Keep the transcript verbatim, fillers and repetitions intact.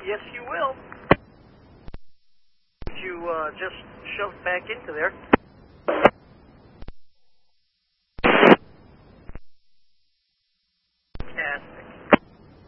Yes, you will. You uh, just shoved back into there.